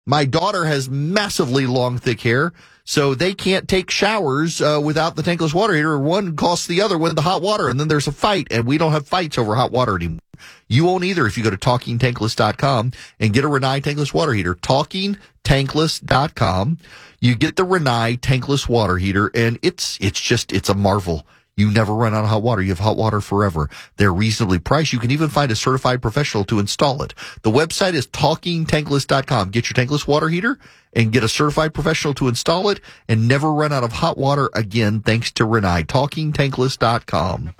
My daughter has massively long, thick hair, so they can't take showers without the tankless water heater. One costs the other with the hot water, and then there's a fight, and we don't have fights over hot water anymore. You won't either if you go to TalkingTankless.com and get a Rinnai tankless water heater. TalkingTankless.com. You get the Rinnai tankless water heater, and it's a marvel. You never run out of hot water. You have hot water forever. They're reasonably priced. You can even find a certified professional to install it. The website is TalkingTankless.com. Get your tankless water heater and get a certified professional to install it and never run out of hot water again thanks to Rinnai. TalkingTankless.com.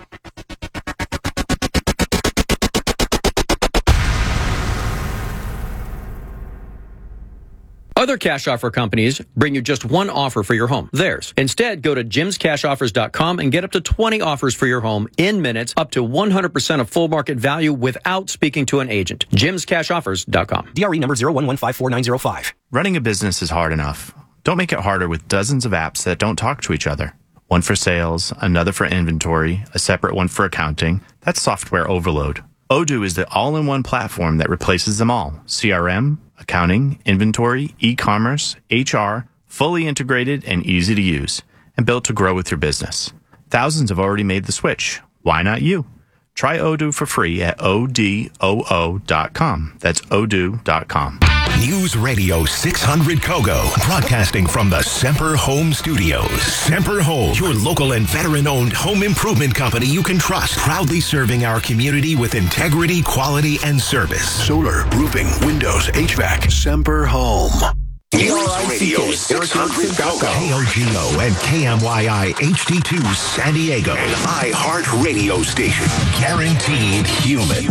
Other cash offer companies bring you just one offer for your home, theirs. Instead, go to jimscashoffers.com and get up to 20 offers for your home in minutes, up to 100% of full market value without speaking to an agent. jimscashoffers.com. DRE number 011549005. Running a business is hard enough. Don't make it harder with dozens of apps that don't talk to each other. One for sales, another for inventory, a separate one for accounting. That's software overload. Odoo is the all-in-one platform that replaces them all. CRM, accounting, inventory, e-commerce, HR, fully integrated and easy to use, and built to grow with your business. Thousands have already made the switch. Why not you? Try Odoo for free at odoo.com. That's odoo.com. News Radio 600 Kogo, broadcasting from the Semper Home Studios. Semper Home, your local and veteran-owned home improvement company you can trust. Proudly serving our community with integrity, quality, and service. Solar, roofing, windows, HVAC. Semper Home. News Radio 600 Kogo. KOGO and KMYI HD2 San Diego. An iHeart radio station. Guaranteed human.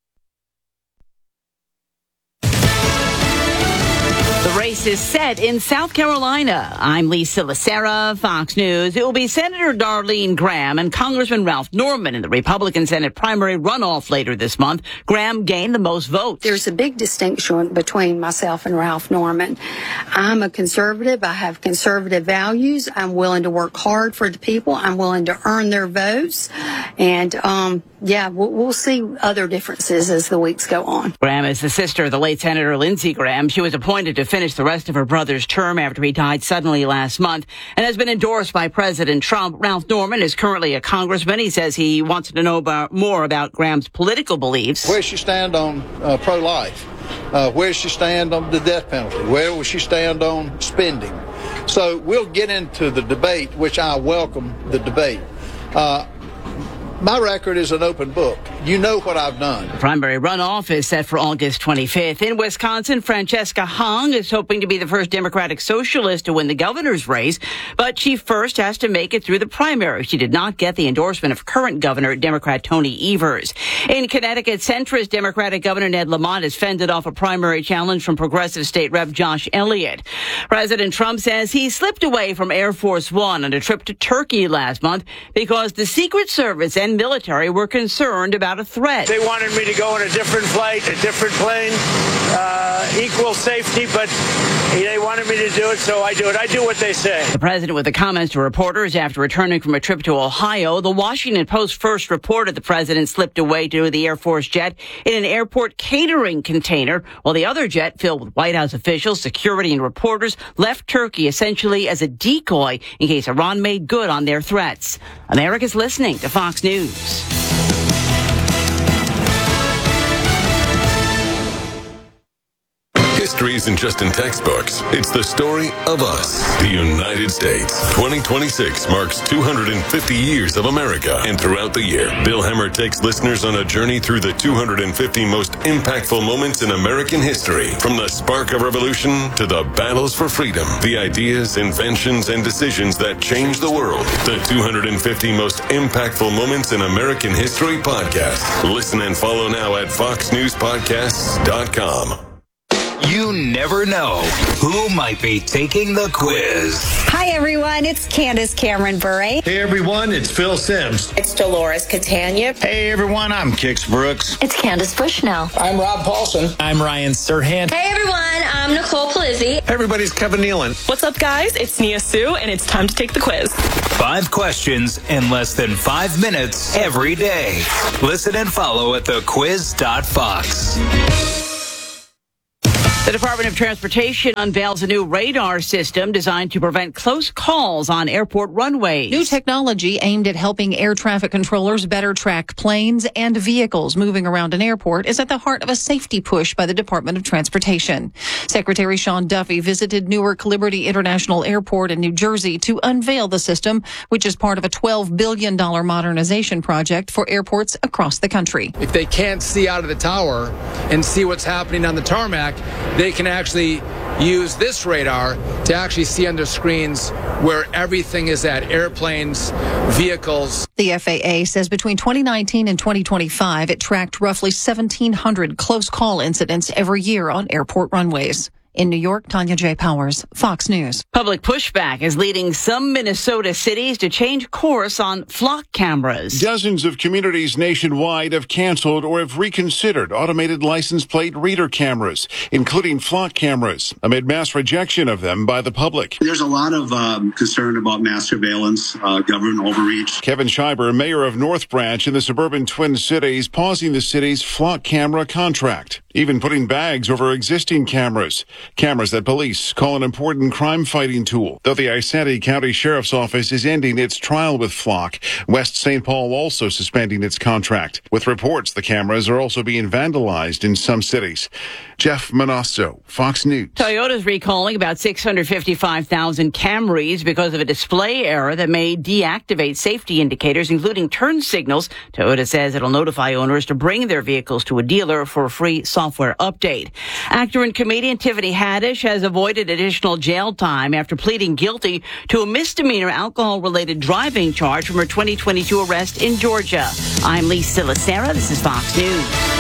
The race is set in South Carolina. I'm Lisa Lacera, Fox News. It will be Senator Darlene Graham and Congressman Ralph Norman in the Republican Senate primary runoff later this month. Graham gained the most votes. There's a big distinction between myself and Ralph Norman. I'm a conservative. I have conservative values. I'm willing to work hard for the people. I'm willing to earn their votes. And, we'll see other differences as the weeks go on. Graham is the sister of the late Senator Lindsey Graham. She was appointed to finish the rest of her brother's term after he died suddenly last month and has been endorsed by President Trump. Ralph Norman is currently a congressman. He says he wants to know more about Graham's political beliefs. Where does she stand on pro-life? Where does she stand on the death penalty? Where will she stand on spending? So we'll get into the debate, which I welcome the debate. My record is an open book. You know what I've done. The primary runoff is set for August 25th. In Wisconsin, Francesca Hong is hoping to be the first Democratic socialist to win the governor's race, but she first has to make it through the primary. She did not get the endorsement of current governor, Democrat Tony Evers. In Connecticut, centrist Democratic Governor Ned Lamont has fended off a primary challenge from progressive state rep Josh Elliott. President Trump says he slipped away from Air Force One on a trip to Turkey last month because the Secret Service and military were concerned about a threat. They wanted me to go in a different flight, a different plane, equal safety, but they wanted me to do it, so I do it. I do what they say. The president with the comments to reporters after returning from a trip to Ohio. The Washington Post first reported the president slipped away to the Air Force jet in an airport catering container, while the other jet, filled with White House officials, security, and reporters, left Turkey essentially as a decoy in case Iran made good on their threats. America's listening to Fox News. History isn't just in textbooks. It's the story of us, the United States. 2026 marks 250 years of America. And throughout the year, Bill Hemmer takes listeners on a journey through the 250 most impactful moments in American history. From the spark of revolution to the battles for freedom, the ideas, inventions, and decisions that changed the world. The 250 most impactful moments in American history podcast. Listen and follow now at foxnewspodcasts.com. You never know who might be taking the quiz. Hi, everyone. It's Candace Cameron Bure. Hey, everyone. It's Phil Sims. It's Dolores Catania. Hey, everyone. I'm Kix Brooks. It's Candace Bushnell. I'm Rob Paulson. I'm Ryan Serhant. Hey, everyone. I'm Nicole Palizzi. Hey, everybody. It's Kevin Nealon. What's up, guys? It's Nia Sue, and it's time to take the quiz. 5 questions in less than 5 minutes every day. Listen and follow at thequiz.fox. The Department of Transportation unveils a new radar system designed to prevent close calls on airport runways. New technology aimed at helping air traffic controllers better track planes and vehicles moving around an airport is at the heart of a safety push by the Department of Transportation. Secretary Sean Duffy visited Newark Liberty International Airport in New Jersey to unveil the system, which is part of a $12 billion modernization project for airports across the country. If they can't see out of the tower and see what's happening on the tarmac, they can actually use this radar to actually see under screens where everything is at, airplanes, vehicles. The FAA says between 2019 and 2025, it tracked roughly 1,700 close call incidents every year on airport runways. In New York, Tanya J. Powers, Fox News. Public pushback is leading some Minnesota cities to change course on flock cameras. Dozens of communities nationwide have canceled or have reconsidered automated license plate reader cameras, including flock cameras, amid mass rejection of them by the public. There's a lot of concern about mass surveillance, government overreach. Kevin Schreiber, mayor of North Branch in the suburban Twin Cities, pausing the city's flock camera contract, even putting bags over existing cameras. Cameras that police call an important crime-fighting tool. Though the Isanti County Sheriff's Office is ending its trial with Flock, West St. Paul also suspending its contract. With reports the cameras are also being vandalized in some cities. Jeff Manasso, Fox News. Toyota's recalling about 655,000 Camrys because of a display error that may deactivate safety indicators, including turn signals. Toyota says it'll notify owners to bring their vehicles to a dealer for a free software update. Actor and comedian Tiffany Haddish has avoided additional jail time after pleading guilty to a misdemeanor alcohol-related driving charge from her 2022 arrest in Georgia. I'm Lisa Lacera. This is Fox News.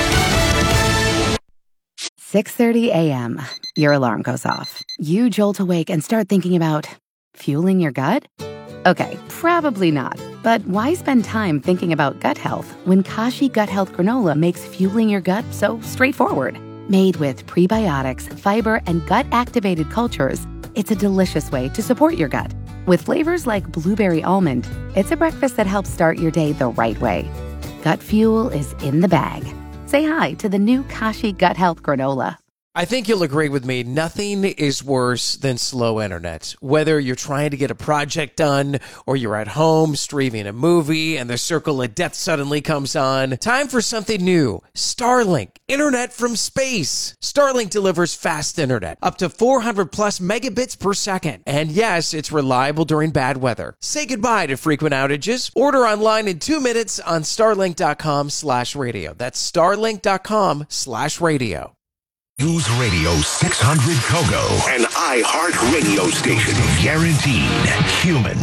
6:30 a.m. Your alarm goes off. You jolt awake and start thinking about fueling your gut? Okay, probably not. But why spend time thinking about gut health when Kashi Gut Health Granola makes fueling your gut so straightforward? Made with prebiotics, fiber, and gut-activated cultures, it's a delicious way to support your gut. With flavors like blueberry almond, it's a breakfast that helps start your day the right way. Gut fuel is in the bag. Say hi to the new Kashi Gut Health Granola. I think you'll agree with me. Nothing is worse than slow internet. Whether you're trying to get a project done or you're at home streaming a movie and the circle of death suddenly comes on. Time for something new. Starlink. Internet from space. Starlink delivers fast internet. Up to 400 plus megabits per second. And yes, it's reliable during bad weather. Say goodbye to frequent outages. Order online in 2 minutes on starlink.com/radio. That's starlink.com/radio. News Radio 600 Kogo, an iHeart radio station. Guaranteed human.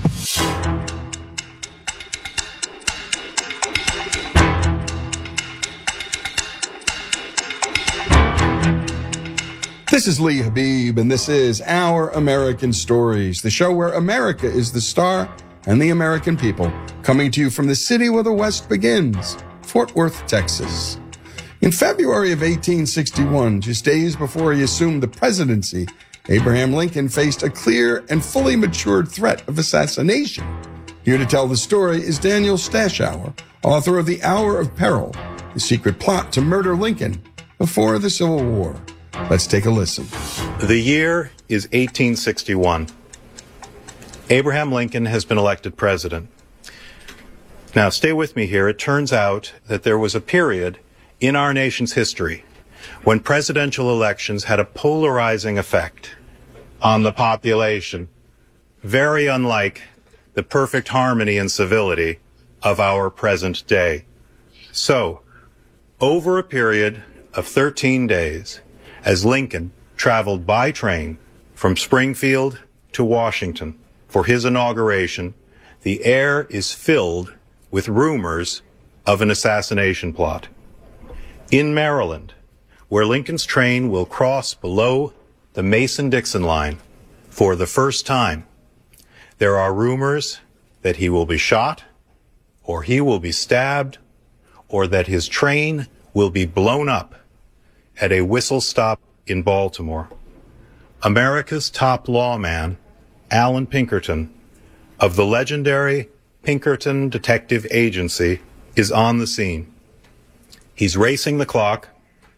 This is Lee Habib, and this is Our American Stories, the show where America is the star and the American people, coming to you from the city where the West begins, Fort Worth, Texas. In February of 1861, just days before he assumed the presidency, Abraham Lincoln faced a clear and fully matured threat of assassination. Here to tell the story is Daniel Stashower, author of The Hour of Peril, the secret plot to murder Lincoln before the Civil War. Let's take a listen. The year is 1861. Abraham Lincoln has been elected president. Now, stay with me here. It turns out that there was a period in our nation's history when presidential elections had a polarizing effect on the population, very unlike the perfect harmony and civility of our present day. So, over a period of 13 days, as Lincoln traveled by train from Springfield to Washington for his inauguration, the air is filled with rumors of an assassination plot. In Maryland, where Lincoln's train will cross below the Mason-Dixon line for the first time, there are rumors that he will be shot, or he will be stabbed, or that his train will be blown up at a whistle stop in Baltimore. America's top lawman, Allan Pinkerton, of the legendary Pinkerton Detective Agency, is on the scene. He's racing the clock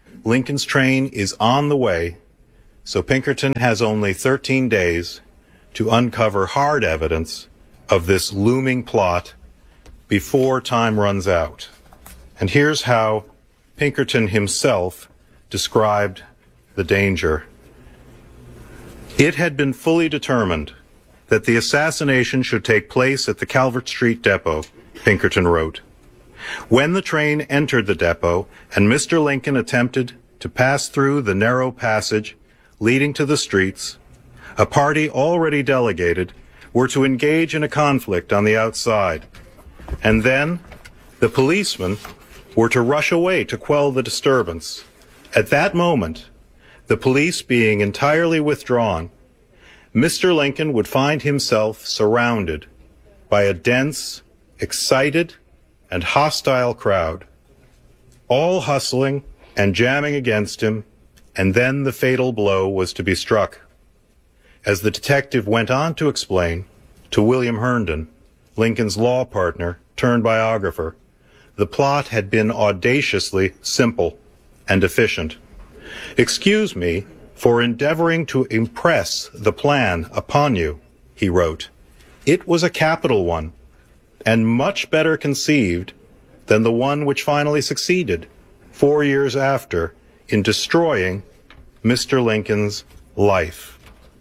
Lincoln's train is on the way, so Pinkerton has only 13 days to uncover hard evidence of this looming plot before time runs out. And here's how Pinkerton himself described the danger. It had been fully determined that the assassination should take place at the Calvert Street depot, Pinkerton wrote. When the train entered the depot and Mr. Lincoln attempted to pass through the narrow passage leading to the streets, a party already delegated were to engage in a conflict on the outside. And then the policemen were to rush away to quell the disturbance. At that moment, the police being entirely withdrawn, Mr. Lincoln would find himself surrounded by a dense, excited, and hostile crowd, all hustling and jamming against him, and then the fatal blow was to be struck. As the detective went on to explain to William Herndon, Lincoln's law partner turned biographer, the plot had been audaciously simple and efficient. "Excuse me for endeavoring to impress the plan upon you," he wrote. "It was a capital one, and much better conceived than the one which finally succeeded 4 years after in destroying Mr. Lincoln's life."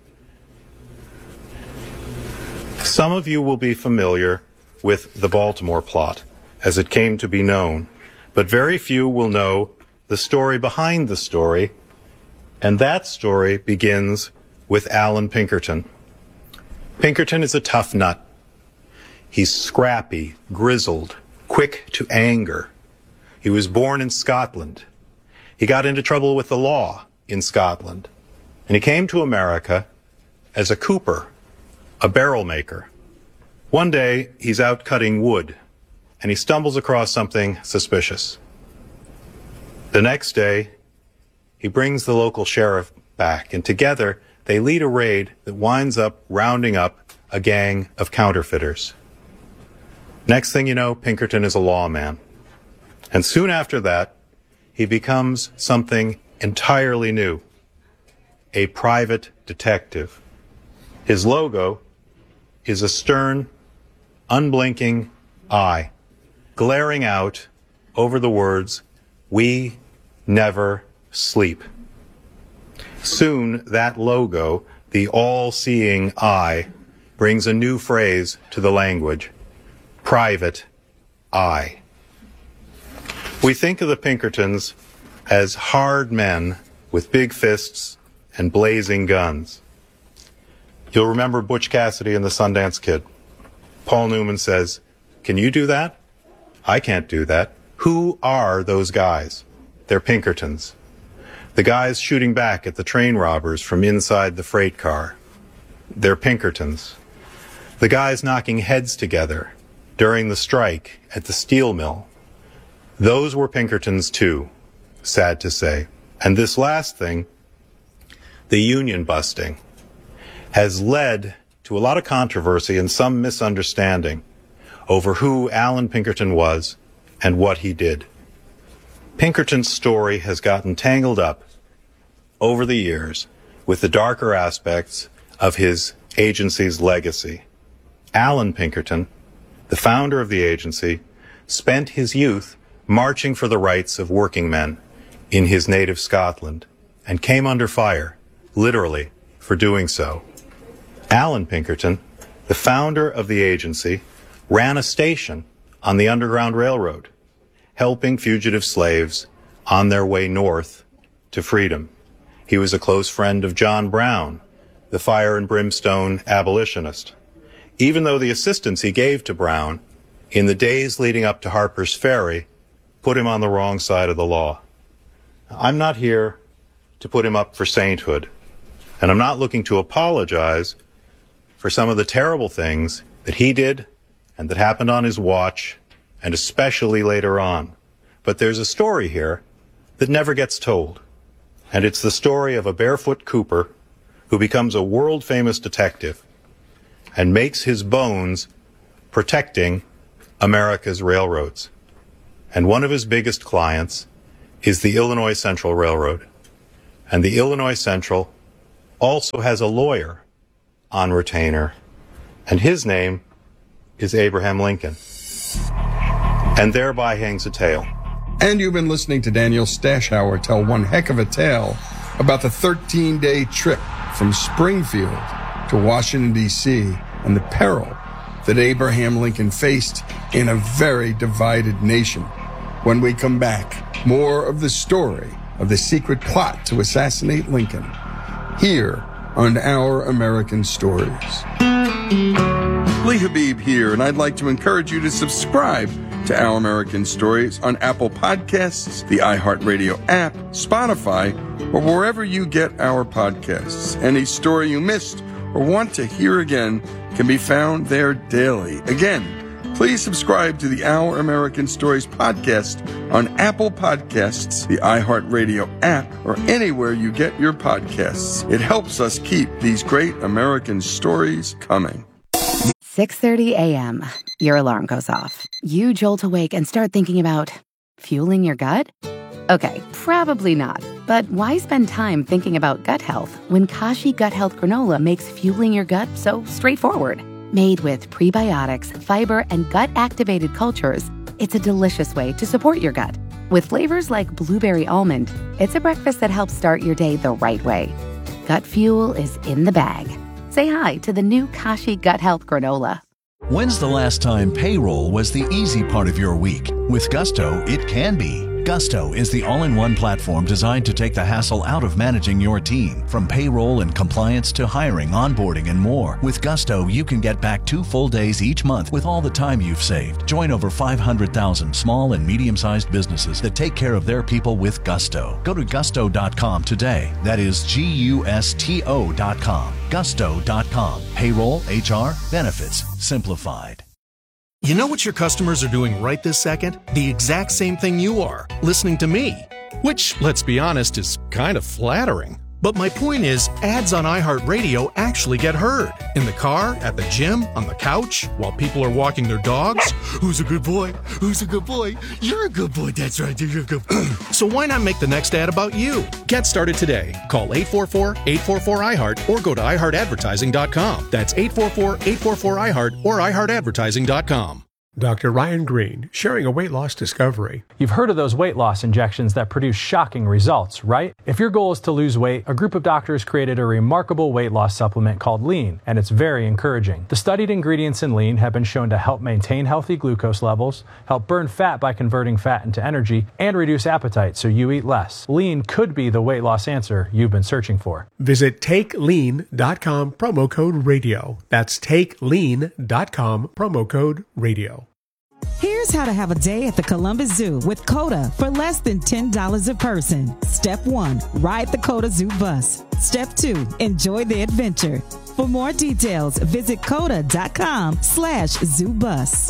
Some of you will be familiar with the Baltimore plot, as it came to be known, but very few will know the story behind the story, and that story begins with Allan Pinkerton. Pinkerton is a tough nut. He's scrappy, grizzled, quick to anger. He was born in Scotland. He got into trouble with the law in Scotland, and he came to America as a cooper, a barrel maker. One day, he's out cutting wood, and he stumbles across something suspicious. The next day, he brings the local sheriff back, and together they lead a raid that winds up rounding up a gang of counterfeiters. Next thing you know, Pinkerton is a lawman. And soon after that, he becomes something entirely new, a private detective. His logo is a stern, unblinking eye, glaring out over the words, "We never sleep." Soon, that logo, the all-seeing eye, brings a new phrase to the language, private eye. We think of the Pinkertons as hard men with big fists and blazing guns. You'll remember Butch Cassidy and the Sundance Kid. Paul Newman says, "Can you do that?" "I can't do that." Who are those guys? They're Pinkertons. The guys shooting back at the train robbers from inside the freight car. They're Pinkertons. The guys knocking heads together during the strike at the steel mill. Those were Pinkertons too, sad to say. And this last thing, the union busting, has led to a lot of controversy and some misunderstanding over who Allan Pinkerton was and what he did. Pinkerton's story has gotten tangled up over the years with the darker aspects of his agency's legacy. Allan Pinkerton, the founder of the agency, spent his youth marching for the rights of working men in his native Scotland and came under fire, literally, for doing so. Allan Pinkerton, the founder of the agency, ran a station on the Underground Railroad, helping fugitive slaves on their way north to freedom. He was a close friend of John Brown, the fire and brimstone abolitionist, even though the assistance he gave to Brown in the days leading up to Harper's Ferry put him on the wrong side of the law. I'm not here to put him up for sainthood, and I'm not looking to apologize for some of the terrible things that he did and that happened on his watch, and especially later on. But there's a story here that never gets told, and it's the story of a barefoot cooper who becomes a world-famous detective and makes his bones protecting America's railroads. And one of his biggest clients is the Illinois Central Railroad. And the Illinois Central also has a lawyer on retainer, and his name is Abraham Lincoln. And thereby hangs a tale. And you've been listening to Daniel Stashauer tell one heck of a tale about the 13-day trip from Springfield to Washington, D.C., and the peril that Abraham Lincoln faced in a very divided nation. When we come back, more of the story of the secret plot to assassinate Lincoln, here on Our American Stories. Lee Habib here, and I'd like to encourage you to subscribe to Our American Stories on Apple Podcasts, the iHeartRadio app, Spotify, or wherever you get our podcasts. Any story you missed or want to hear again can be found there daily. Again, please subscribe to the Our American Stories podcast on Apple Podcasts, the iHeartRadio app, or anywhere you get your podcasts. It helps us keep these great American stories coming. 6:30 a.m. Your alarm goes off. You jolt awake and start thinking about fueling your gut? Okay, probably not. But why spend time thinking about gut health when Kashi Gut Health Granola makes fueling your gut so straightforward? Made with prebiotics, fiber, and gut-activated cultures, it's a delicious way to support your gut. With flavors like blueberry almond, it's a breakfast that helps start your day the right way. Gut fuel is in the bag. Say hi to the new Kashi Gut Health Granola. When's the last time payroll was the easy part of your week? With Gusto, it can be. Gusto is the all-in-one platform designed to take the hassle out of managing your team. From payroll and compliance to hiring, onboarding, and more. With Gusto, you can get back 2 full days each month with all the time you've saved. Join over 500,000 small and medium-sized businesses that take care of their people with Gusto. Go to gusto.com today. That is Gusto.com. Gusto.com. Payroll, HR, benefits, simplified. You know what your customers are doing right this second? The exact same thing you are, listening to me. Which, let's be honest, is kind of flattering. But my point is, ads on iHeartRadio actually get heard. In the car, at the gym, on the couch, while people are walking their dogs. Who's a good boy? Who's a good boy? You're a good boy, that's right, you're a good boy. So why not make the next ad about you? Get started today. Call 844-844-iHeart or go to iHeartAdvertising.com. That's 844-844-iHeart or iHeartAdvertising.com. Dr. Ryan Green, sharing a weight loss discovery. You've heard of those weight loss injections that produce shocking results, right? If your goal is to lose weight, a group of doctors created a remarkable weight loss supplement called Lean, and it's very encouraging. The studied ingredients in Lean have been shown to help maintain healthy glucose levels, help burn fat by converting fat into energy, and reduce appetite so you eat less. Lean could be the weight loss answer you've been searching for. Visit TakeLean.com, promo code radio. That's TakeLean.com, promo code radio. Here's how to have a day at the Columbus Zoo with COTA for less than $10 a person. Step 1, ride the COTA Zoo bus. Step 2, enjoy the adventure. For more details, visit COTA.com/ZooBus.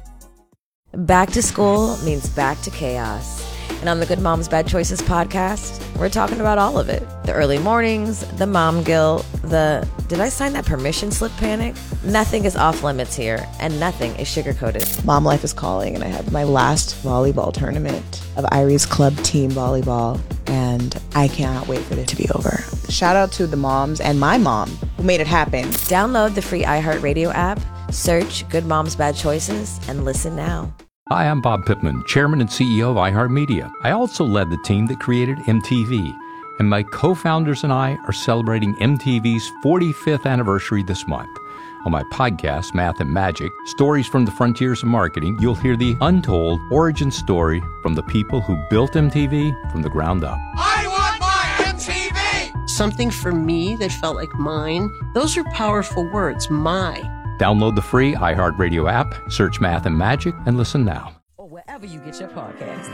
Back to school means back to chaos. And on the Good Moms Bad Choices podcast, we're talking about all of it. The early mornings, the mom guilt, the did I sign that permission slip panic? Nothing is off limits here, and nothing is sugar-coated. Mom life is calling, and I have my last volleyball tournament of Irie's Club Team Volleyball, and I cannot wait for it to be over. Shout out to the moms and my mom who made it happen. Download the free iHeartRadio app, search Good Moms Bad Choices, and listen now. Hi, I'm Bob Pittman, Chairman and CEO of iHeartMedia. I also led the team that created MTV, and my co-founders and I are celebrating MTV's 45th anniversary this month. On my podcast, Math and Magic, Stories from the Frontiers of Marketing, you'll hear the untold origin story from the people who built MTV from the ground up. I want my MTV! Something for me that felt like mine. Those are powerful words, my. Download the free iHeartRadio app, search Math and Magic, and listen now. Or wherever you get your podcast.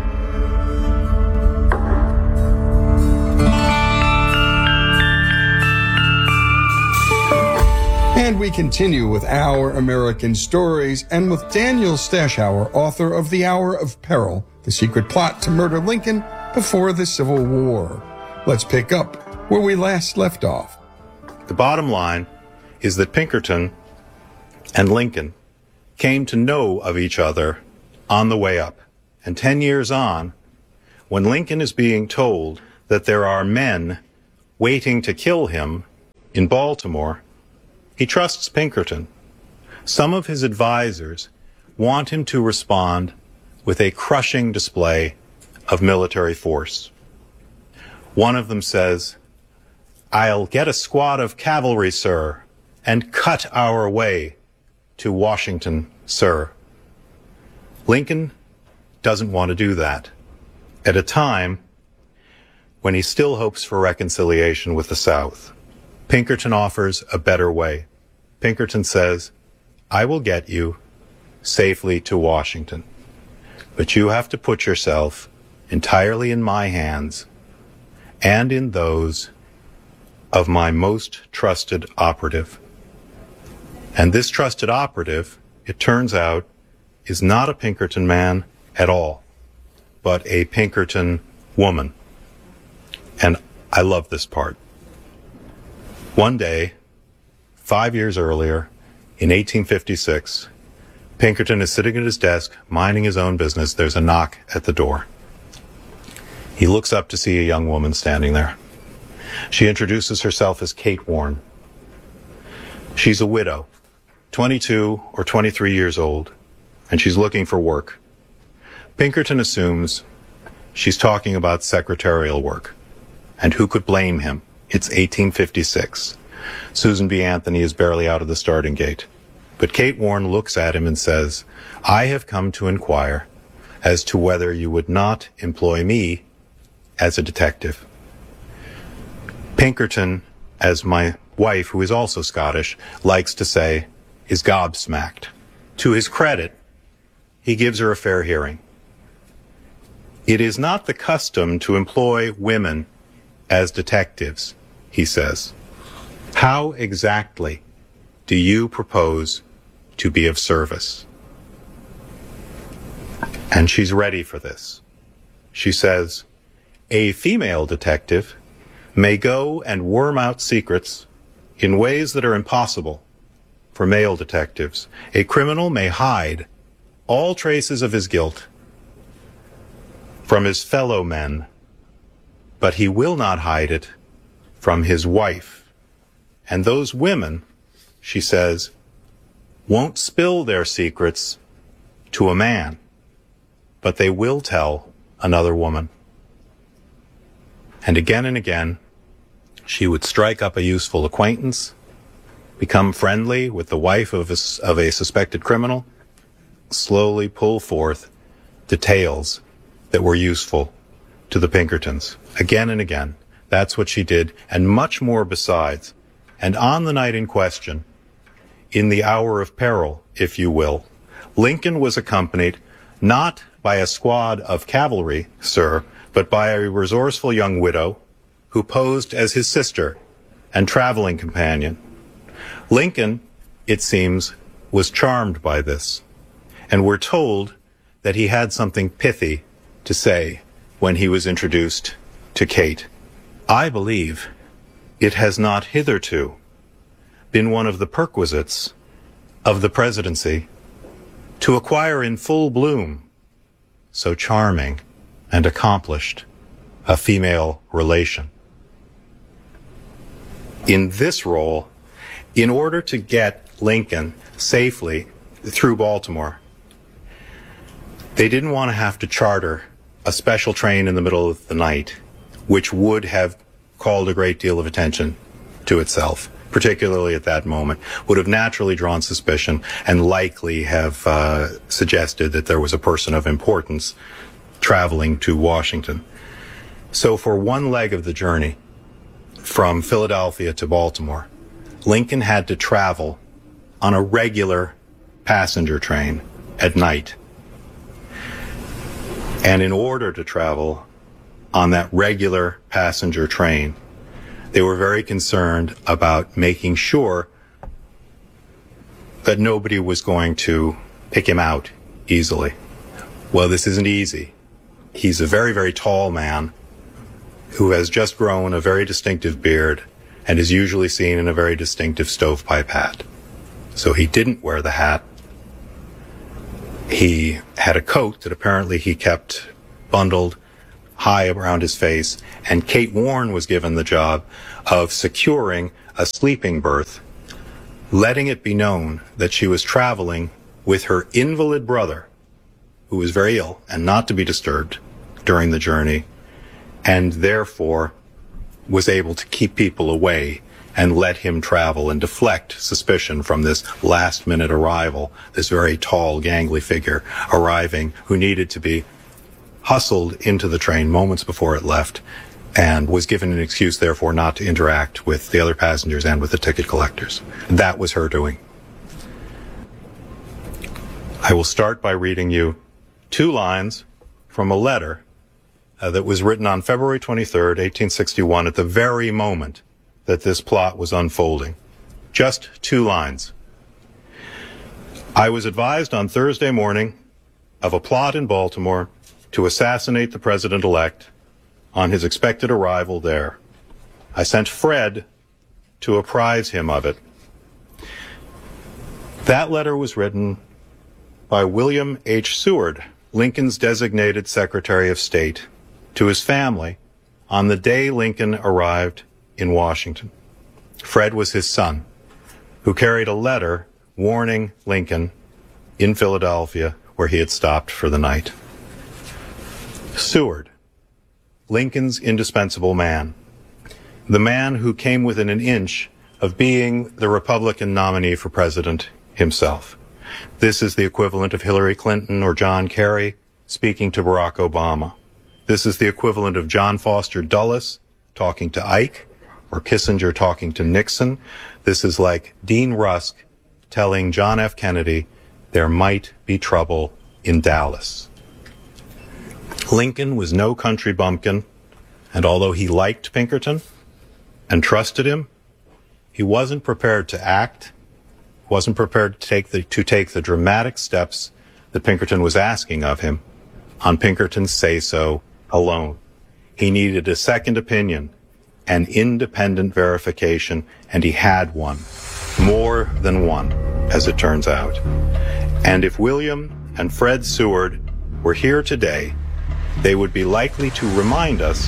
And we continue with Our American Stories and with Daniel Stashauer, author of The Hour of Peril, The Secret Plot to Murder Lincoln Before the Civil War. Let's pick up where we last left off. The bottom line is that Pinkerton and Lincoln came to know of each other on the way up. And 10 years on, when Lincoln is being told that there are men waiting to kill him in Baltimore, he trusts Pinkerton. Some of his advisors want him to respond with a crushing display of military force. One of them says, "I'll get a squad of cavalry, sir, and cut our way to Washington, sir." Lincoln doesn't want to do that at a time when he still hopes for reconciliation with the South. Pinkerton offers a better way. Pinkerton says, "I will get you safely to Washington, but you have to put yourself entirely in my hands and in those of my most trusted operative." And this trusted operative, it turns out, is not a Pinkerton man at all, but a Pinkerton woman. And I love this part. One day, 5 years earlier, in 1856, Pinkerton is sitting at his desk, minding his own business. There's a knock at the door. He looks up to see a young woman standing there. She introduces herself as Kate Warren. She's a widow, 22 or 23 years old, and she's looking for work. Pinkerton assumes she's talking about secretarial work. And who could blame him? It's 1856. Susan B. Anthony is barely out of the starting gate. But Kate Warren looks at him and says, "I have come to inquire as to whether you would not employ me as a detective." Pinkerton, as my wife, who is also Scottish, likes to say, is gobsmacked. To his credit, he gives her a fair hearing. "It is not the custom to employ women as detectives," he says. "How exactly do you propose to be of service?" And she's ready for this. She says, "A female detective may go and worm out secrets in ways that are impossible for male detectives. A criminal may hide all traces of his guilt from his fellow men, but he will not hide it from his wife. And those women," she says, "won't spill their secrets to a man, but they will tell another woman." And again, she would strike up a useful acquaintance, become friendly with the wife of a suspected criminal, slowly pull forth details that were useful to the Pinkertons. Again and again. That's what she did, and much more besides. And on the night in question, in the hour of peril, if you will, Lincoln was accompanied not by a squad of cavalry, sir, but by a resourceful young widow who posed as his sister and traveling companion. Lincoln, it seems, was charmed by this, and we're told that he had something pithy to say when he was introduced to Kate. "I believe it has not hitherto been one of the perquisites of the presidency to acquire in full bloom so charming and accomplished a female relation." In this role, in order to get Lincoln safely through Baltimore, they didn't want to have to charter a special train in the middle of the night, which would have called a great deal of attention to itself, particularly at that moment, would have naturally drawn suspicion and likely have suggested that there was a person of importance traveling to Washington. So for one leg of the journey, from Philadelphia to Baltimore, Lincoln had to travel on a regular passenger train at night. And in order to travel on that regular passenger train, they were very concerned about making sure that nobody was going to pick him out easily. Well, this isn't easy. He's a very, very tall man who has just grown a very distinctive beard and is usually seen in a very distinctive stovepipe hat. So he didn't wear the hat. He had a coat that apparently he kept bundled high around his face, and Kate Warren was given the job of securing a sleeping berth, letting it be known that she was traveling with her invalid brother, who was very ill and not to be disturbed during the journey, and therefore was able to keep people away and let him travel and deflect suspicion from this last-minute arrival, this very tall, gangly figure arriving who needed to be hustled into the train moments before it left and was given an excuse, therefore, not to interact with the other passengers and with the ticket collectors. That was her doing. I will start by reading you 2 lines from a letter that was written on February 23rd, 1861, at the very moment that this plot was unfolding. Just 2 lines. I was advised on Thursday morning of a plot in Baltimore to assassinate the president-elect on his expected arrival there. I sent Fred to apprise him of it. That letter was written by William H. Seward, Lincoln's designated Secretary of State, to his family on the day Lincoln arrived in Washington. Fred was his son, who carried a letter warning Lincoln in Philadelphia, where he had stopped for the night. Seward, Lincoln's indispensable man, the man who came within an inch of being the Republican nominee for president himself. This is the equivalent of Hillary Clinton or John Kerry speaking to Barack Obama. This is the equivalent of John Foster Dulles talking to Ike or Kissinger talking to Nixon. This is like Dean Rusk telling John F. Kennedy there might be trouble in Dallas. Lincoln was no country bumpkin, and although he liked Pinkerton and trusted him, he wasn't prepared to act, wasn't prepared to take the dramatic steps that Pinkerton was asking of him on Pinkerton's say-so alone. He needed a second opinion, an independent verification, and he had one. More than one, as it turns out. And if William and Fred Seward were here today, they would be likely to remind us,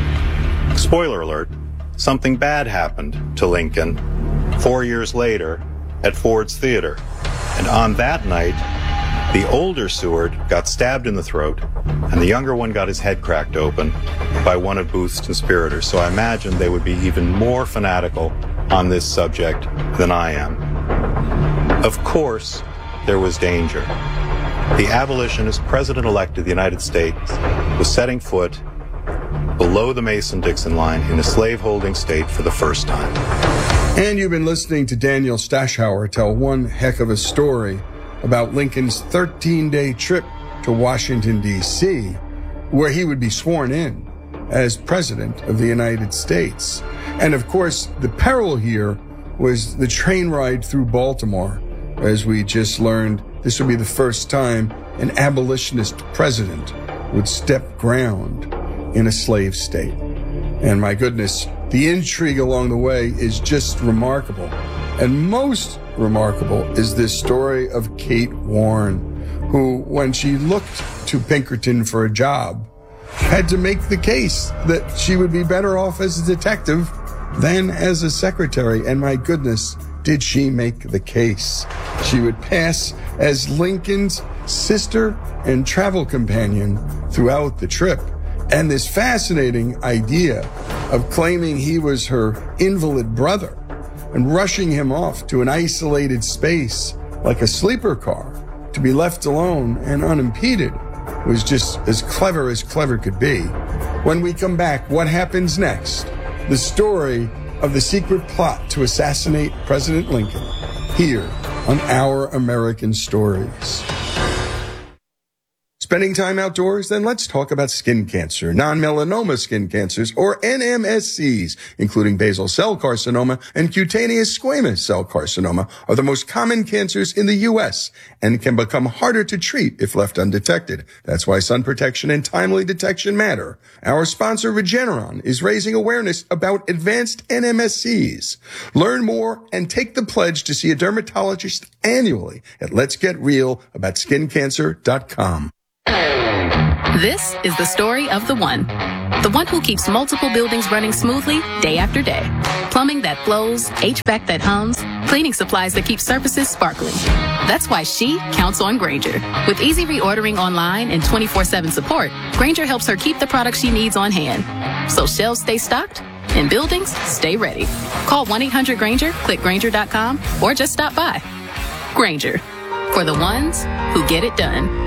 spoiler alert, something bad happened to Lincoln 4 years later at Ford's Theater. And on that night, the older Seward got stabbed in the throat, and the younger one got his head cracked open by one of Booth's conspirators. So I imagine they would be even more fanatical on this subject than I am. Of course, there was danger. The abolitionist president-elect of the United States was setting foot below the Mason-Dixon line in a slave-holding state for the first time. And you've been listening to Daniel Stashauer tell one heck of a story about Lincoln's 13-day trip to Washington, D.C., where he would be sworn in as President of the United States. And of course, the peril here was the train ride through Baltimore. As we just learned, this would be the first time an abolitionist president would step ground in a slave state. And my goodness, the intrigue along the way is just remarkable. And most remarkable is this story of Kate Warren, who, when she looked to Pinkerton for a job, had to make the case that she would be better off as a detective than as a secretary. And my goodness, did she make the case. She would pass as Lincoln's sister and travel companion throughout the trip. And this fascinating idea of claiming he was her invalid brother and rushing him off to an isolated space like a sleeper car to be left alone and unimpeded was just as clever could be. When we come back, what happens next? The story of the secret plot to assassinate President Lincoln here on Our American Stories. Spending time outdoors? Then let's talk about skin cancer. Non-melanoma skin cancers, or NMSCs, including basal cell carcinoma and cutaneous squamous cell carcinoma, are the most common cancers in the U.S. and can become harder to treat if left undetected. That's why sun protection and timely detection matter. Our sponsor, Regeneron, is raising awareness about advanced NMSCs. Learn more and take the pledge to see a dermatologist annually at letsgetrealaboutSkinCancer.com. This is the story of the one who keeps multiple buildings running smoothly day after day. Plumbing that flows, HVAC that hums, cleaning supplies that keep surfaces sparkling. That's why she counts on Grainger. With easy reordering online and 24/7 support, Grainger helps her keep the products she needs on hand. So shelves stay stocked and buildings stay ready. Call 1-800-GRAINGER, click Grainger.com, or just stop by. Grainger, for the ones who get it done.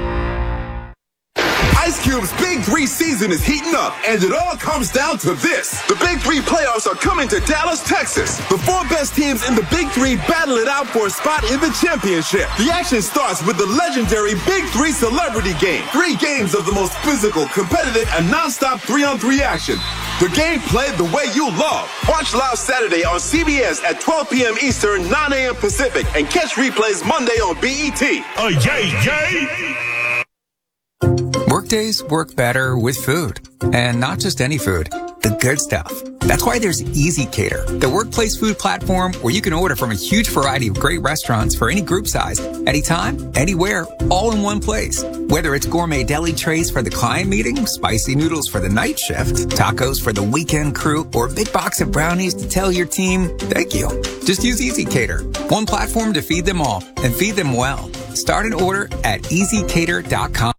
Ice Cube's Big 3 season is heating up, and it all comes down to this. The Big 3 playoffs are coming to Dallas, Texas. The 4 best teams in the Big 3 battle it out for a spot in the championship. The action starts with the legendary Big 3 Celebrity Game. 3 games of the most physical, competitive, and non-stop 3-on-3 action. The game played the way you love. Watch live Saturday on CBS at 12 p.m. Eastern, 9 a.m. Pacific, and catch replays Monday on BET. Yay! Workdays work better with food. And not just any food, the good stuff. That's why there's Easy Cater, the workplace food platform where you can order from a huge variety of great restaurants for any group size, anytime, anywhere, all in one place. Whether it's gourmet deli trays for the client meeting, spicy noodles for the night shift, tacos for the weekend crew, or a big box of brownies to tell your team, thank you. Just use Easy Cater, one platform to feed them all and feed them well. Start an order at easycater.com.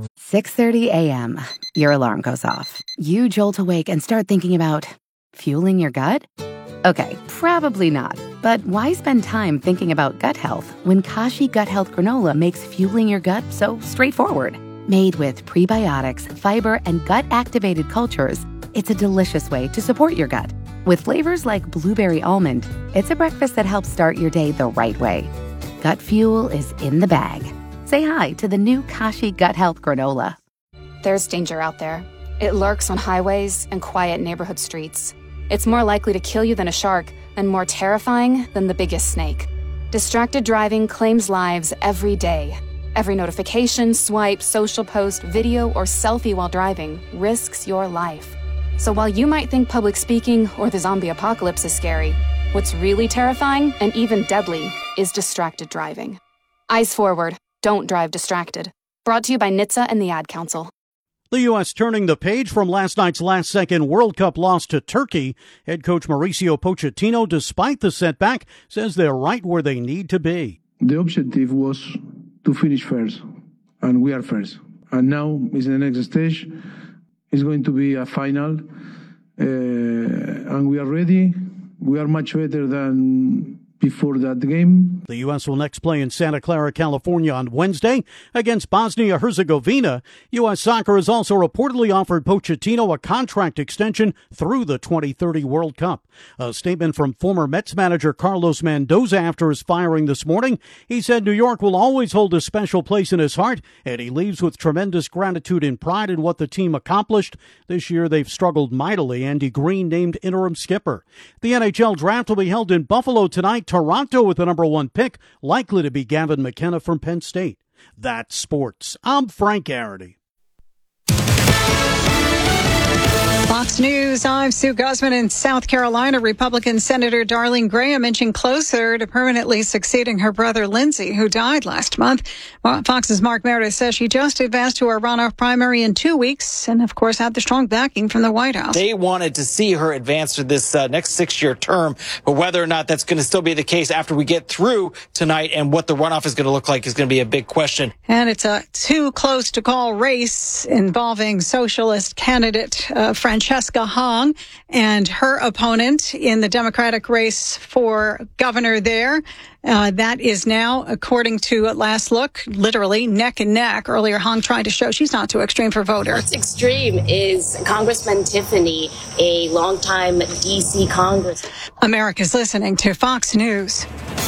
6:30 a.m. Your alarm goes off. You jolt awake and start thinking about fueling your gut? Okay, probably not. But why spend time thinking about gut health when Kashi Gut Health Granola makes fueling your gut so straightforward? Made with prebiotics, fiber, and gut-activated cultures, it's a delicious way to support your gut. With flavors like blueberry almond, it's a breakfast that helps start your day the right way. Gut fuel is in the bag. Say hi to the new Kashi Gut Health Granola. There's danger out there. It lurks on highways and quiet neighborhood streets. It's more likely to kill you than a shark and more terrifying than the biggest snake. Distracted driving claims lives every day. Every notification, swipe, social post, video, or selfie while driving risks your life. So while you might think public speaking or the zombie apocalypse is scary, what's really terrifying and even deadly is distracted driving. Eyes forward. Don't drive distracted. Brought to you by NHTSA and the Ad Council. The U.S. turning the page from last night's last-second World Cup loss to Turkey. Head coach Mauricio Pochettino, despite the setback, says they're right where they need to be. The objective was to finish first, and we are first. And now is the next stage. It's going to be a final, and we are ready. We are much better than before that game. The U.S. will next play in Santa Clara, California on Wednesday against Bosnia-Herzegovina. U.S. Soccer has also reportedly offered Pochettino a contract extension through the 2030 World Cup. A statement from former Mets manager Carlos Mendoza after his firing this morning. He said New York will always hold a special place in his heart, and he leaves with tremendous gratitude and pride in what the team accomplished. This year they've struggled mightily. Andy Green named interim skipper. The NHL draft will be held in Buffalo tonight. Toronto with the number 1 pick, likely to be Gavin McKenna from Penn State. That's sports. I'm Frank Garrity. Fox News, I'm Sue Guzman. In South Carolina, Republican Senator Darlene Graham inching closer to permanently succeeding her brother Lindsey, who died last month. Fox's Mark Meredith says she just advanced to a runoff primary in 2 weeks and, of course, had the strong backing from the White House. They wanted to see her advance to this next 6-year term, but whether or not that's going to still be the case after we get through tonight and what the runoff is going to look like is going to be a big question. And it's a too close to call race involving socialist candidate Francesca Hong and her opponent in the Democratic race for governor there. That is now, according to Last Look, literally neck and neck. Earlier, Hong tried to show she's not too extreme for voters. What's extreme is Congressman Tiffany, a longtime D.C. Congressman. America's listening to Fox News.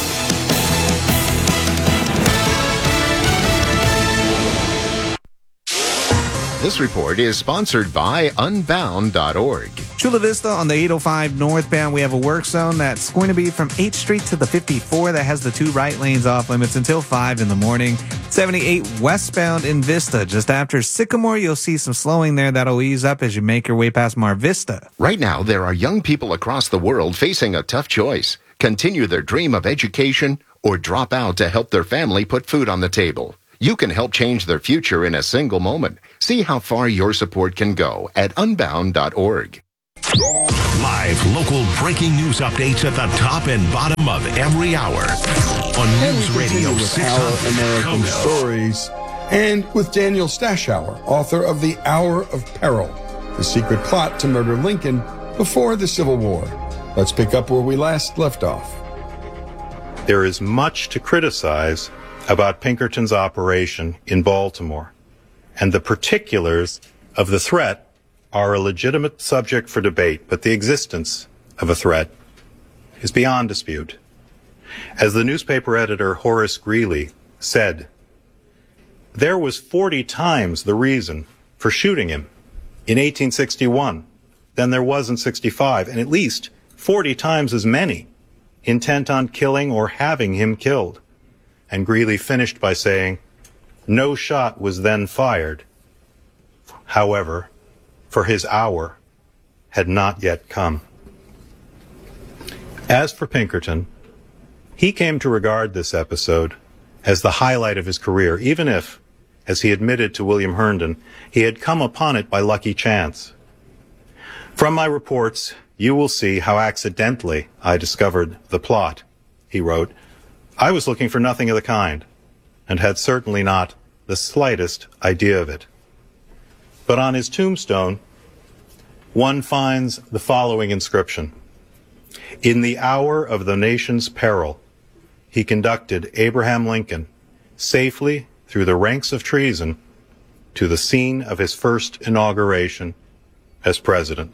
This report is sponsored by Unbound.org. Chula Vista on the 805 northbound, we have a work zone that's going to be from 8th Street to the 54 that has the 2 right lanes off limits until 5 in the morning. 78 westbound in Vista, just after Sycamore, you'll see some slowing there that'll ease up as you make your way past Mar Vista. Right now, there are young people across the world facing a tough choice. Continue their dream of education or drop out to help their family put food on the table. You can help change their future in a single moment. See how far your support can go at unbound.org. Live local breaking news updates at the top and bottom of every hour on News Radio 600 American Stories, and with Daniel Stashower, author of The Hour of Peril, the secret plot to murder Lincoln before the Civil War. Let's pick up where we last left off. There is much to criticize about Pinkerton's operation in Baltimore, and the particulars of the threat are a legitimate subject for debate, but the existence of a threat is beyond dispute. As the newspaper editor Horace Greeley said, there was 40 times the reason for shooting him in 1861 than there was in 65, and at least 40 times as many intent on killing or having him killed. And Greeley finished by saying, no shot was then fired. However, for his hour had not yet come. As for Pinkerton, he came to regard this episode as the highlight of his career, even if, as he admitted to William Herndon, he had come upon it by lucky chance. From my reports, you will see how accidentally I discovered the plot, he wrote. I was looking for nothing of the kind, and had certainly not the slightest idea of it. But on his tombstone, one finds the following inscription. In the hour of the nation's peril, he conducted Abraham Lincoln safely through the ranks of treason to the scene of his first inauguration as president.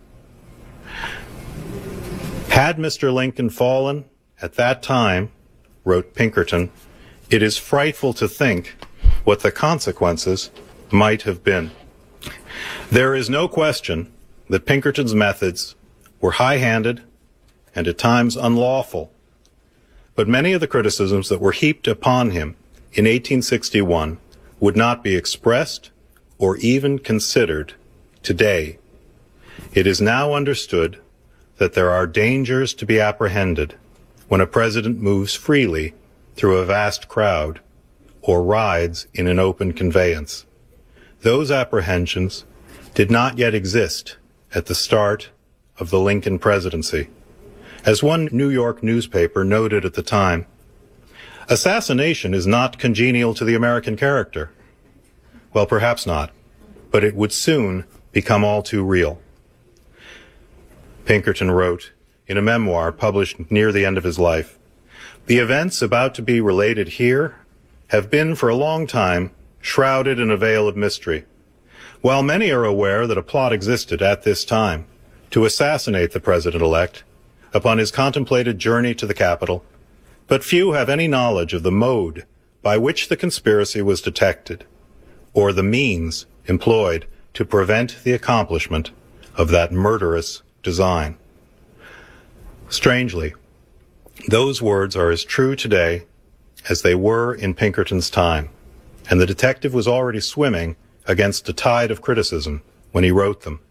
Had Mr. Lincoln fallen at that time, wrote Pinkerton, it is frightful to think what the consequences might have been. There is no question that Pinkerton's methods were high-handed and at times unlawful, but many of the criticisms that were heaped upon him in 1861 would not be expressed or even considered today. It is now understood that there are dangers to be apprehended when a president moves freely through a vast crowd or rides in an open conveyance. Those apprehensions did not yet exist at the start of the Lincoln presidency. As one New York newspaper noted at the time, assassination is not congenial to the American character. Well, perhaps not, but it would soon become all too real. Pinkerton wrote in a memoir published near the end of his life, the events about to be related here have been for a long time shrouded in a veil of mystery. While many are aware that a plot existed at this time to assassinate the president-elect upon his contemplated journey to the Capitol, but few have any knowledge of the mode by which the conspiracy was detected, or the means employed to prevent the accomplishment of that murderous design. Strangely, those words are as true today as they were in Pinkerton's time, and the detective was already swimming against a tide of criticism when he wrote them.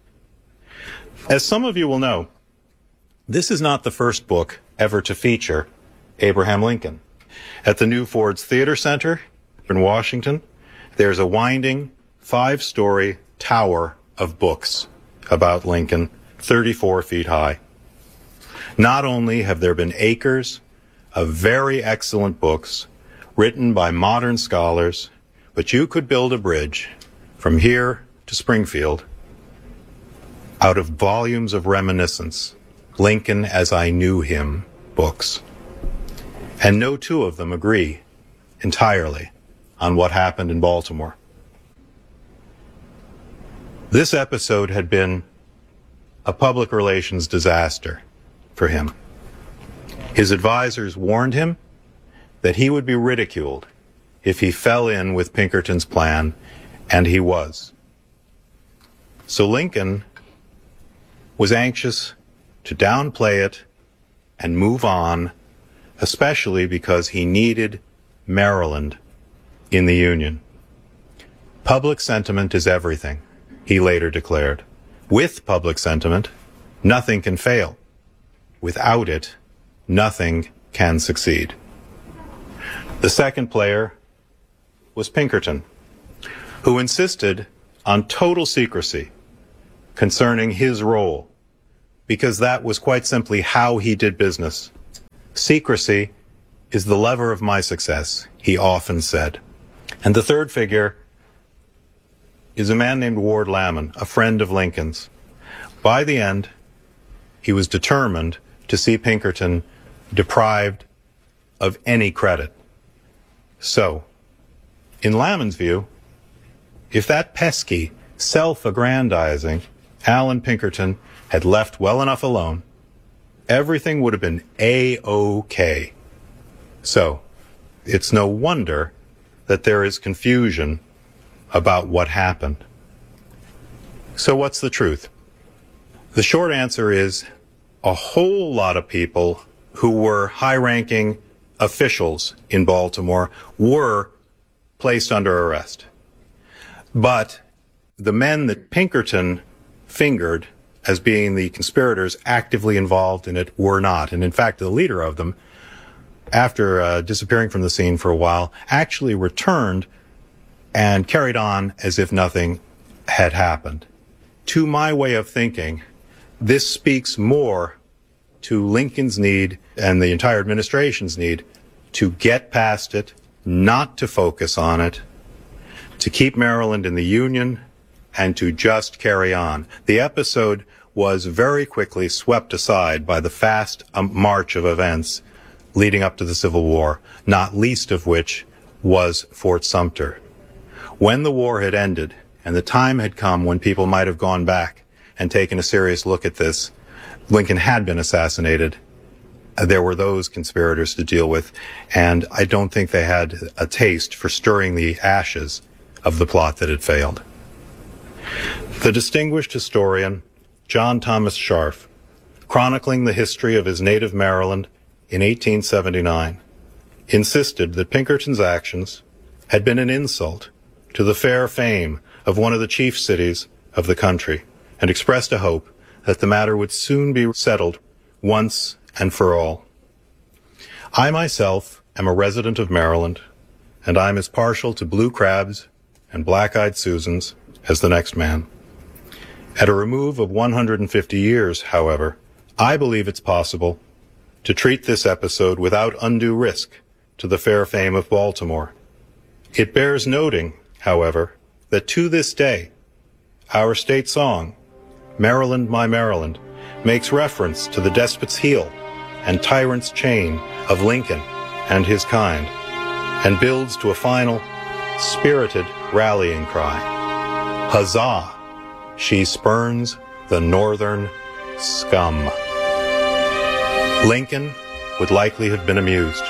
As some of you will know, this is not the first book ever to feature Abraham Lincoln. At the New Ford's Theater Center in Washington, there's a winding 5-story tower of books about Lincoln, 34 feet high. Not only have there been acres of very excellent books written by modern scholars, but you could build a bridge from here to Springfield out of volumes of reminiscence, Lincoln as I Knew Him books. And no two of them agree entirely on what happened in Baltimore. This episode had been a public relations disaster for him. His advisors warned him that he would be ridiculed if he fell in with Pinkerton's plan, and he was. So Lincoln was anxious to downplay it and move on, especially because he needed Maryland in the Union. Public sentiment is everything, he later declared. With public sentiment, nothing can fail. Without it, nothing can succeed. The second player was Pinkerton, who insisted on total secrecy concerning his role, because that was quite simply how he did business. Secrecy is the lever of my success, he often said. And the third figure is a man named Ward Lamon, a friend of Lincoln's. By the end, he was determined to see Pinkerton deprived of any credit. So, in Lamon's view, if that pesky, self-aggrandizing Alan Pinkerton had left well enough alone, everything would have been A-OK. So, it's no wonder that there is confusion about what happened. So what's the truth? The short answer is a whole lot of people who were high-ranking officials in Baltimore were placed under arrest. But the men that Pinkerton fingered as being the conspirators actively involved in it were not. And in fact, the leader of them, after disappearing from the scene for a while, actually returned and carried on as if nothing had happened. To my way of thinking, this speaks more to Lincoln's need and the entire administration's need to get past it, not to focus on it, to keep Maryland in the Union, and to just carry on. The episode was very quickly swept aside by the fast march of events leading up to the Civil War, not least of which was Fort Sumter. When the war had ended and the time had come when people might have gone back and taken a serious look at this, Lincoln had been assassinated. There were those conspirators to deal with, and I don't think they had a taste for stirring the ashes of the plot that had failed. The distinguished historian John Thomas Scharf, chronicling the history of his native Maryland in 1879, insisted that Pinkerton's actions had been an insult to the fair fame of one of the chief cities of the country, and expressed a hope that the matter would soon be settled once and for all. I myself am a resident of Maryland, and I'm as partial to blue crabs and black-eyed Susans as the next man. At a remove of 150 years, however, I believe it's possible to treat this episode without undue risk to the fair fame of Baltimore. It bears noting, however, that to this day, our state song, Maryland, My Maryland, makes reference to the despot's heel and tyrant's chain of Lincoln and his kind, and builds to a final, spirited rallying cry. Huzzah! She spurns the northern scum. Lincoln would likely have been amused.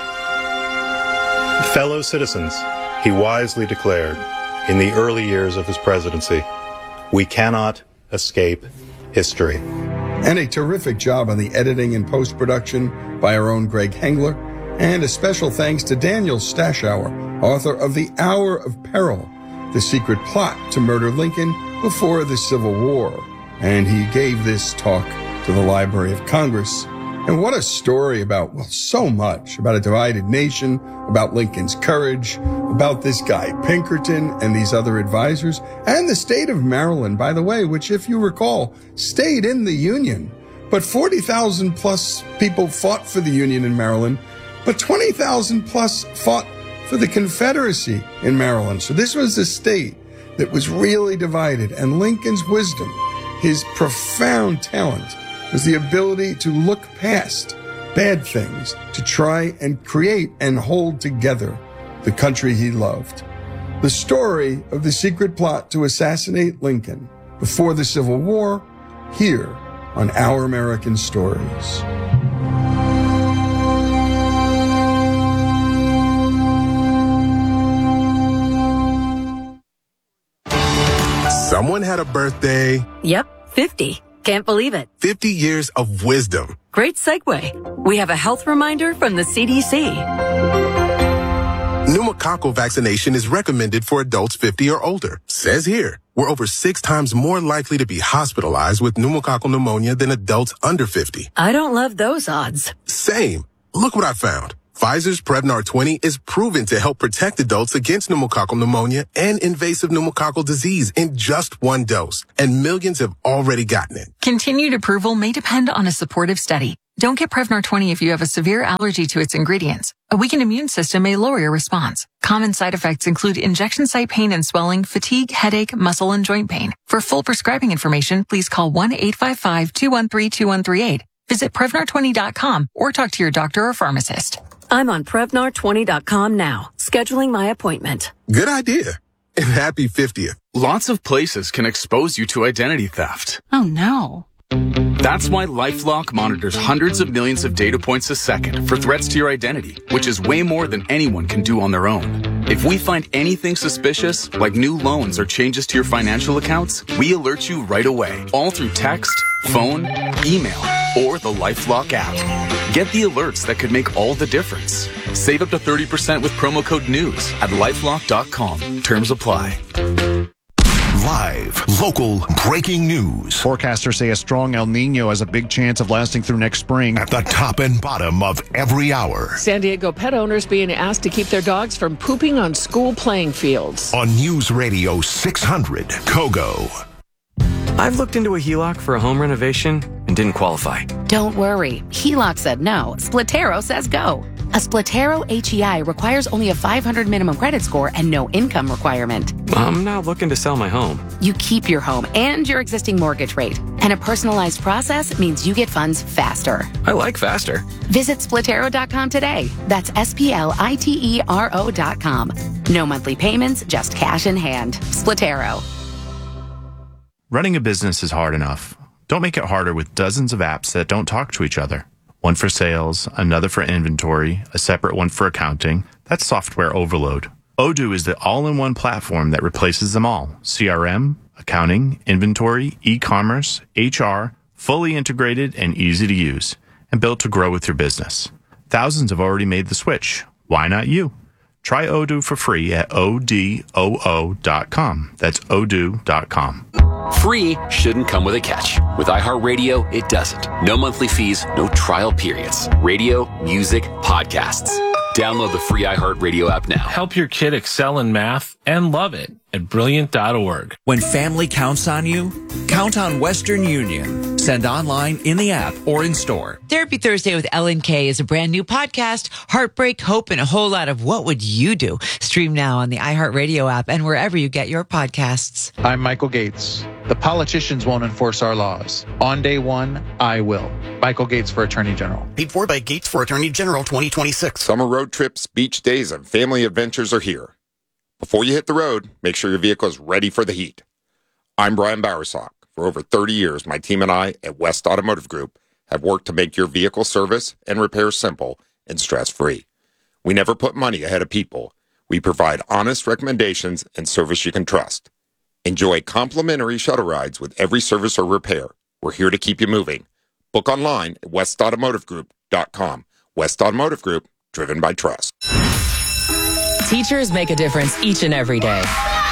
Fellow citizens, he wisely declared in the early years of his presidency, we cannot escape history. And a terrific job on the editing and post-production by our own Greg Hengler. And a special thanks to Daniel Stashower, author of The Hour of Peril, the secret plot to murder Lincoln before the Civil War. And he gave this talk to the Library of Congress. And what a story about, well, so much about a divided nation, about Lincoln's courage, about this guy Pinkerton and these other advisors, and the state of Maryland, by the way, which, if you recall, stayed in the Union. But 40,000 plus people fought for the Union in Maryland, but 20,000 plus fought for the Confederacy in Maryland. So this was a state that was really divided, and Lincoln's wisdom, his profound talent, was the ability to look past bad things to try and create and hold together the country he loved. The story of the secret plot to assassinate Lincoln before the Civil War, here on Our American Stories. Someone had a birthday. Yep, 50. Can't believe it. 50 years of wisdom. Great segue. We have a health reminder from the CDC. Pneumococcal vaccination is recommended for adults 50 or older. Says here, we're over 6 times more likely to be hospitalized with pneumococcal pneumonia than adults under 50. I don't love those odds. Same. Look what I found. Pfizer's Prevnar 20 is proven to help protect adults against pneumococcal pneumonia and invasive pneumococcal disease in just one dose, and millions have already gotten it. Continued approval may depend on a supportive study. Don't get Prevnar 20 if you have a severe allergy to its ingredients. A weakened immune system may lower your response. Common side effects include injection site pain and swelling, fatigue, headache, muscle, and joint pain. For full prescribing information, please call 1-855-213-2138. Visit Prevnar20.com or talk to your doctor or pharmacist. I'm on Prevnar20.com now, scheduling my appointment. Good idea. And happy 50th. Lots of places can expose you to identity theft. Oh no. That's why LifeLock monitors hundreds of millions of data points a second for threats to your identity, which is way more than anyone can do on their own. If we find anything suspicious, like new loans or changes to your financial accounts, we alert you right away, all through text, phone, email, or the LifeLock app. Get the alerts that could make all the difference. Save up to 30% with promo code NEWS at LifeLock.com. Terms apply. Live, local, breaking news. Forecasters say a strong El Nino has a big chance of lasting through next spring. At the top and bottom of every hour. San Diego pet owners being asked to keep their dogs from pooping on school playing fields. On News Radio 600, Kogo. I've looked into a HELOC for a home renovation and didn't qualify. Don't worry. HELOC said no. Splitero says go. A Splitero HEI requires only a 500 minimum credit score and no income requirement. I'm not looking to sell my home. You keep your home and your existing mortgage rate. And a personalized process means you get funds faster. I like faster. Visit Splitero.com today. That's SPLITERO.com. No monthly payments, just cash in hand. Splitero. Running a business is hard enough. Don't make it harder with dozens of apps that don't talk to each other. One for sales, another for inventory, a separate one for accounting. That's software overload. Odoo is the all-in-one platform that replaces them all. CRM, accounting, inventory, e-commerce, HR, fully integrated and easy to use, and built to grow with your business. Thousands have already made the switch. Why not you? Try Odoo for free at odoo.com. That's odoo.com. Free shouldn't come with a catch. With iHeartRadio, it doesn't. No monthly fees, no trial periods. Radio, music, podcasts. Download the free iHeartRadio app now. Help your kid excel in math and love it at Brilliant.org. When family counts on you, count on Western Union. Send online, in the app, or in store. Therapy Thursday with Ellen Kay is a brand new podcast. Heartbreak, hope, and a whole lot of what would you do? Stream now on the iHeartRadio app and wherever you get your podcasts. I'm Michael Gates. The politicians won't enforce our laws. On day one, I will. Michael Gates for Attorney General. Paid for by Gates for Attorney General 2026. Summer road trips, beach days, and family adventures are here. Before you hit the road, make sure your vehicle is ready for the heat. I'm Brian Bowersock. For over 30 years, my team and I at West Automotive Group have worked to make your vehicle service and repair simple and stress-free. We never put money ahead of people. We provide honest recommendations and service you can trust. Enjoy complimentary shuttle rides with every service or repair. We're here to keep you moving. Book online at westautomotivegroup.com. West Automotive Group, driven by trust. Teachers make a difference each and every day.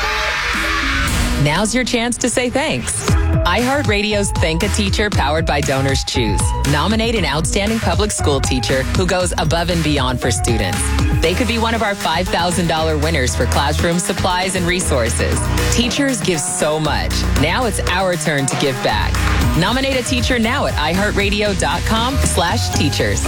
Now's your chance to say thanks. iHeartRadio's Thank a Teacher, powered by Donors Choose. Nominate an outstanding public school teacher who goes above and beyond for students. They could be one of our $5,000 winners for classroom supplies and resources. Teachers give so much. Now it's our turn to give back. Nominate a teacher now at iHeartRadio.com/teachers.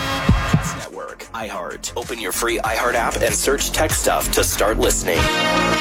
iHeart. Open your free iHeart app and search Tech Stuff to start listening.